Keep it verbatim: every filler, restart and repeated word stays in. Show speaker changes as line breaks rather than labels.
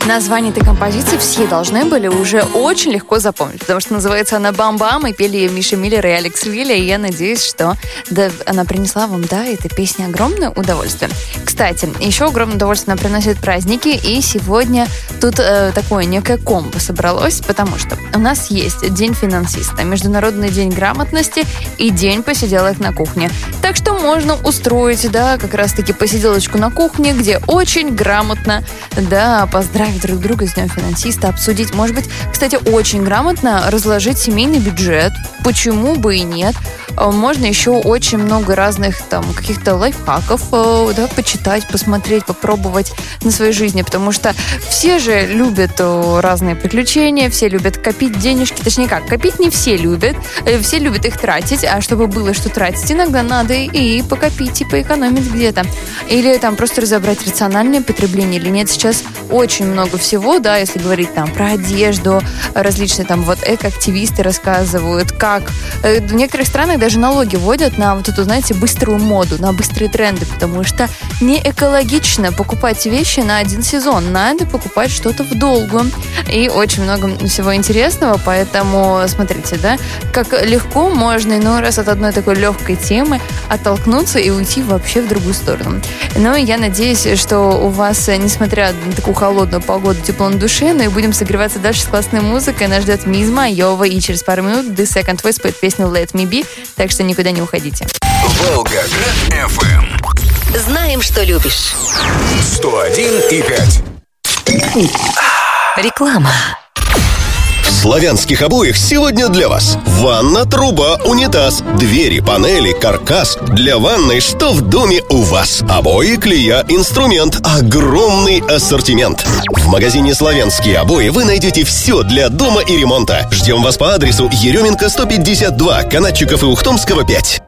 Название этой композиции все должны были уже очень легко запомнить, потому что называется она «Бам-бам», и пели ее Миша Миллер и Алекс Вилля, и я надеюсь, что да, она принесла вам, да, эта песня огромное удовольствие. Кстати, еще огромное удовольствие нам приносят праздники, и сегодня тут э, такое некое комбо собралось, потому что у нас есть День финансиста, Международный день грамотности и День посиделок на кухне. Так что можно устроить, да, как раз-таки посиделочку на кухне, где очень грамотно, да, поздравить друг друга с Днем финансиста, обсудить, может быть, кстати, очень грамотно разложить семейный бюджет. Почему бы и нет? Можно еще очень много разных там каких-то лайфхаков, да, почитать, посмотреть, попробовать на своей жизни, потому что все же любят разные приключения, все любят копить денежки, точнее как, копить не все любят, все любят их тратить, а чтобы было что тратить, иногда надо и покопить, и поэкономить где-то. Или там просто разобрать рациональное потребление или нет. Сейчас очень много всего, да, если говорить там про одежду, различные там вот экоактивисты рассказывают, как в некоторых странах даже налоги вводят на вот эту, знаете, быструю моду, на быстрые тренды, потому что не экологично покупать вещи на один сезон, надо покупать что-то в долгую. И очень много всего интересного, поэтому смотрите, да, как легко можно иной раз от одной такой легкой темы оттолкнуться и уйти вообще в другую сторону. Ну и я надеюсь, что у вас, несмотря на такую холодную погоду, тепло на душе, но и будем согреваться дальше с классной музыкой. Нас ждет Мизма, Йова, и через пару минут The Second Voice споет песню Let Me Be, так что никуда не уходите.
Волгоград эф эм.
Знаем, что любишь.
сто один и пять.
Реклама.
В славянских обоях сегодня для вас ванна, труба, унитаз, двери, панели, каркас. Для ванной что в доме у вас? Обои, клея, инструмент. Огромный ассортимент. В магазине «Славянские обои» вы найдете все для дома и ремонта. Ждем вас по адресу Еременко сто пятьдесят два, Канатчиков и Ухтомского пять.